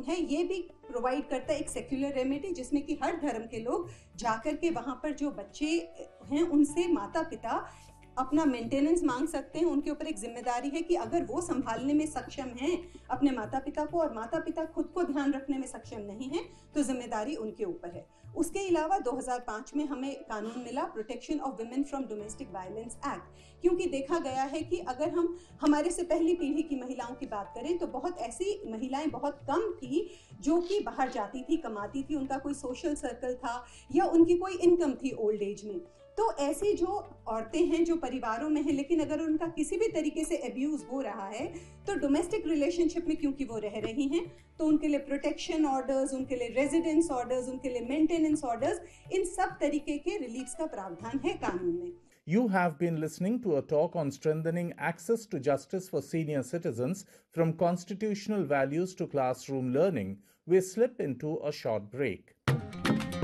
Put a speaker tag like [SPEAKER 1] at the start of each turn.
[SPEAKER 1] है ये भी प्रोवाइड करता है एक सेक्युलर रेमेडी, जिसमें कि हर धर्म के लोग जाकर के वहां पर जो बच्चे हैं उनसे माता पिता अपना मेंटेनेंस मांग सकते हैं। उनके ऊपर एक जिम्मेदारी है कि अगर वो संभालने में सक्षम हैं अपने माता पिता को और माता पिता खुद को ध्यान रखने में सक्षम नहीं है तो जिम्मेदारी उनके ऊपर है। उसके अलावा 2005 में हमें कानून मिला protection of women from domestic violence act, क्योंकि देखा गया है कि अगर हम हमारे से पहली पीढ़ी की महिलाओं की बात करें तो बहुत ऐसी महिलाएं बहुत कम थी जो कि बाहर जाती थी, कमाती थी, उनका कोई सोशल सर्कल था या उनकी कोई इनकम थी ओल्ड एज में। तो ऐसी जो औरतें हैं जो परिवारों में हैं लेकिन अगर उनका किसी भी तरीके से अब्यूज हो रहा है तो डोमेस्टिक रिलेशनशिप में क्योंकि वो रह रही हैं तो उनके लिए प्रोटेक्शन ऑर्डर्स, उनके लिए रेजिडेंस ऑर्डर्स, उनके लिए मेंटेनेंस ऑर्डर्स, इन सब तरीके के रिलीफ्स का प्रावधान है कानून में।
[SPEAKER 2] You have been listening to a talk on strengthening access to justice for senior citizens from constitutional values to classroom learning. We slip into a short break.